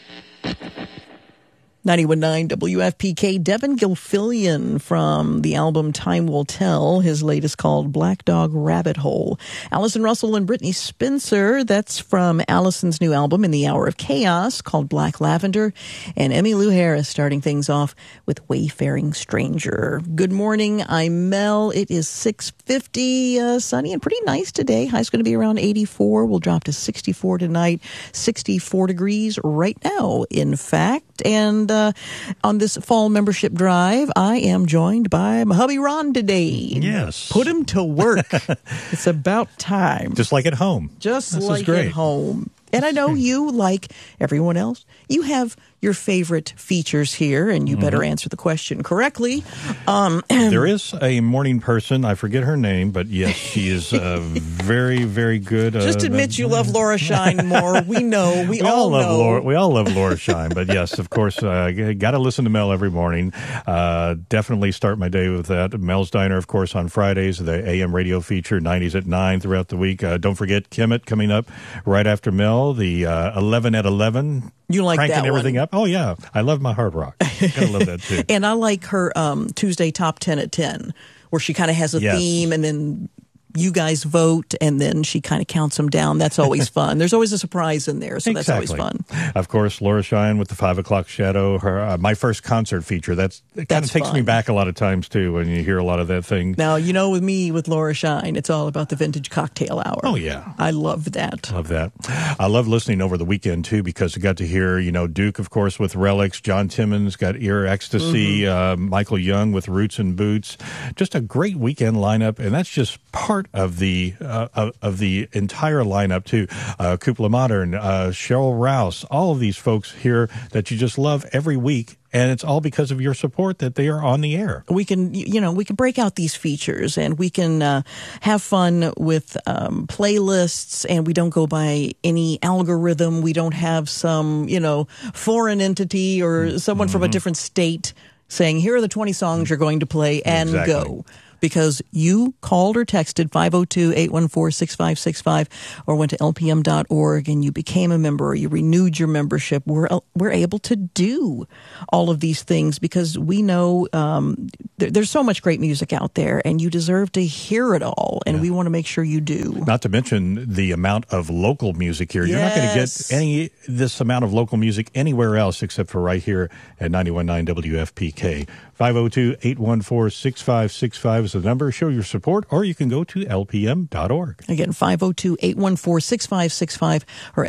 91.9 WFPK, Devin Gilfillian from the album Time Will Tell, his latest called Black Dog Rabbit Hole. Allison Russell and Brittany Spencer, that's from Allison's new album In the Hour of Chaos called Black Lavender. And Emmylou Harris starting things off with Wayfaring Stranger. Good morning, I'm Mel. It is 6:50, sunny and pretty nice today. High's going to be around 84. We'll drop to 64 tonight, 64 degrees right now, in fact. And on this fall membership drive, I am joined by my hubby Ron today. Yes. Put him to work. It's about time. Just like at home. Just like at home. And I know you, like everyone else, you have your favorite features here, and you better answer the question correctly. There is a morning person. I forget her name, but yes, she is very, very good. Just admit you love Laura Shine more. We know. We all know. We all love Laura Shine. But yes, of course, got to listen to Mel every morning. Definitely start my day with that. Mel's Diner, of course, on Fridays, the AM radio feature, 90s at 9 throughout the week. Don't forget Kemet coming up right after Mel, the 11 at 11. You like cranking that one? Everything up. Oh, yeah. I love my hard rock. Gotta love that, too. And I like her Tuesday Top 10 at 10, where she kind of has a theme, and then you guys vote, and then she kind of counts them down. That's always fun. There's always a surprise in there, so that's always fun. Of course, Laura Shine with the 5 o'clock shadow, her my first concert feature. It kind of takes me back a lot of times, too, when you hear a lot of that thing. Now, you know, with me, with Laura Shine, it's all about the vintage cocktail hour. Oh, yeah. I love that. Love that. I love listening over the weekend, too, because I got to hear, Duke, of course, with Relics, John Timmons got Ear Ecstasy, Michael Young with Roots and Boots. Just a great weekend lineup, and that's just part of the entire lineup too. Kupla Modern, Cheryl Rouse, all of these folks here that you just love every week. And it's all because of your support that they are on the air. We can break out these features, and we can have fun with playlists, and we don't go by any algorithm. We don't have some, foreign entity or someone from a different state saying, here are the 20 songs you're going to play, and go. Because you called or texted 502-814-6565 or went to lpm.org and you became a member or you renewed your membership. We're able to do all of these things because we know there's so much great music out there, and you deserve to hear it all, and we want to make sure you do. Not to mention the amount of local music here. You're not going to get this amount of local music anywhere else except for right here at 91.9 WFPK. 502-814-6565 is the number. Show your support, or you can go to lpm.org. Again, 502-814-6565 or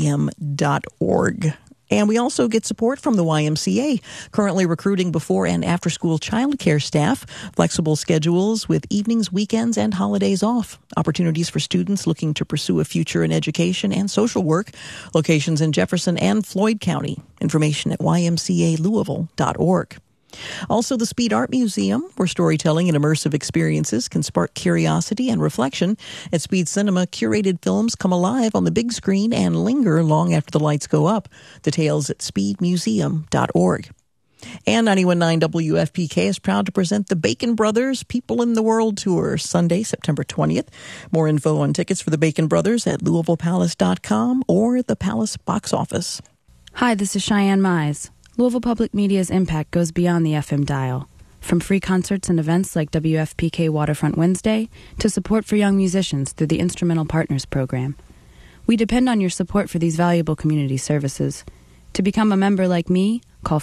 lpm.org. And we also get support from the YMCA, currently recruiting before and after school childcare staff, flexible schedules with evenings, weekends, and holidays off, opportunities for students looking to pursue a future in education and social work, locations in Jefferson and Floyd County. Information at ymcalouisville.org. Also, the Speed Art Museum, where storytelling and immersive experiences can spark curiosity and reflection. At Speed Cinema, curated films come alive on the big screen and linger long after the lights go up. Details at speedmuseum.org. And 91.9 WFPK is proud to present the Bacon Brothers People in the World Tour, Sunday, September 20th. More info on tickets for the Bacon Brothers at LouisvillePalace.com or the Palace box office. Hi, this is Cheyenne Mize. Louisville Public Media's impact goes beyond the FM dial. From free concerts and events like WFPK Waterfront Wednesday to support for young musicians through the Instrumental Partners Program. We depend on your support for these valuable community services. To become a member like me, call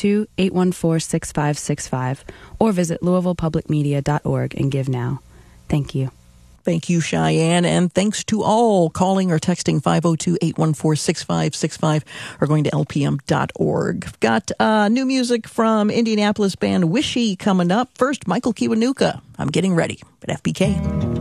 502-814-6565 or visit louisvillepublicmedia.org and give now. Thank you. Thank you, Cheyenne, and thanks to all calling or texting 502-814-6565 or going to lpm.org. Got new music from Indianapolis band Wishy coming up. First, Michael Kiwanuka. I'm Getting Ready at FPK.